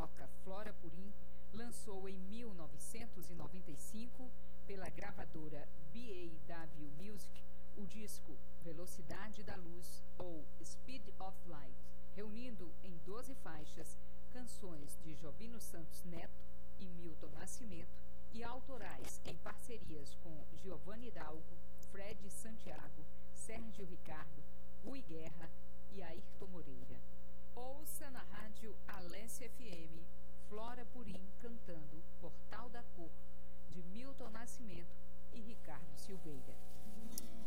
carioca Flora Purim lançou em 1995, pela gravadora BAW Music, o disco Velocidade da Luz, ou Speed of Light, reunindo em 12 faixas canções de Jobino Santos Neto e Milton Nascimento e autorais em parcerias com Giovanni Hidalgo, Fred Santiago, Sérgio Ricardo, Rui Guerra e Ayrton Moreira. Ouça na rádio Alesse FM Flora Purim cantando Portal da Cor, de Milton Nascimento e Ricardo Silveira.